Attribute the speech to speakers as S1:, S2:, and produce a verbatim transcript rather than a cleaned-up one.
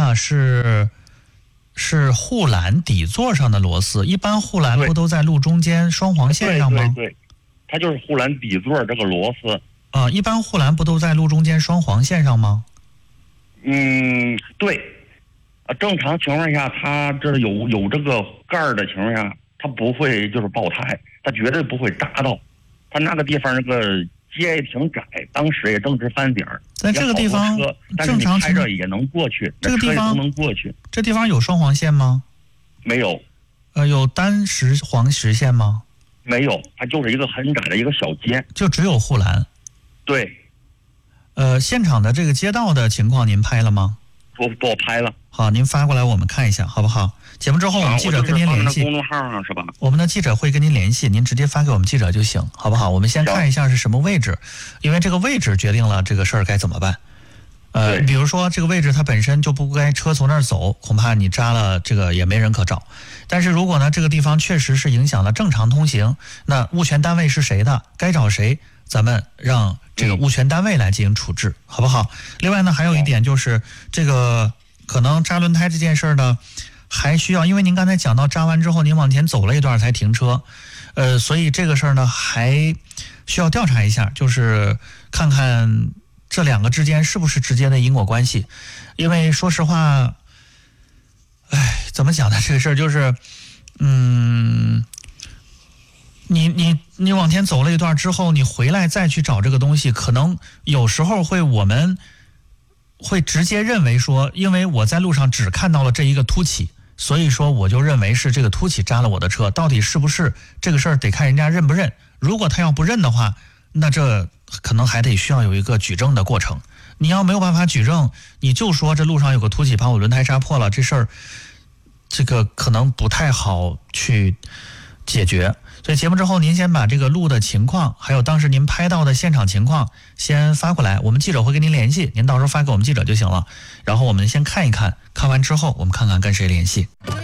S1: 呢是是护栏底座上的螺丝，一般护栏不都在路中间双黄线上吗？
S2: 对对对，它就是护栏底座这个螺丝。
S1: 啊、呃，一般护栏不都在路中间双黄线上吗？
S2: 嗯，对。啊，正常情况下，它这有有这个盖儿的情况下，它不会就是爆胎，它绝对不会扎到。它那个地方那个街也挺窄，当时也正值翻点儿。
S1: 在这个地方，正常
S2: 开着也能过去，
S1: 这个地方
S2: 都能过去。
S1: 这地方有双黄线吗？
S2: 没有。
S1: 呃，有单实黄实线吗？
S2: 没有，它就是一个很窄的一个小街，
S1: 就只有护栏。
S2: 对。
S1: 呃，现场的这个街道的情况您拍了吗？
S2: 我我拍了。
S1: 好，您发过来我们看一下，好不好？节目之后我们记者跟您联系。
S2: 公众号上是吧？
S1: 我们的记者会跟您联系，您直接发给我们记者就行，好不好？我们先看一下是什么位置，因为这个位置决定了这个事儿该怎么办。呃，比如说这个位置它本身就不该车从那儿走，恐怕你扎了这个也没人可找。但是如果呢这个地方确实是影响了正常通行，那物权单位是谁的，该找谁，咱们让这个物权单位来进行处置，好不好？另外呢还有一点就是这个可能扎轮胎这件事儿呢还需要，因为您刚才讲到扎完之后您往前走了一段才停车，呃，所以这个事儿呢还需要调查一下，就是看看这两个之间是不是直接的因果关系。因为说实话，哎，怎么讲呢？这个事儿就是，嗯，你你你往前走了一段之后，你回来再去找这个东西，可能有时候会我们会直接认为说，因为我在路上只看到了这一个凸起，所以说我就认为是这个凸起扎了我的车。到底是不是这个事儿得看人家认不认。如果他要不认的话，那这可能还得需要有一个举证的过程。你要没有办法举证，你就说这路上有个凸起把我轮胎扎破了，这事儿这个可能不太好去解决。所以节目之后您先把这个路的情况还有当时您拍到的现场情况先发过来，我们记者会跟您联系，您到时候发给我们记者就行了。然后我们先看一看，看完之后我们看看跟谁联系。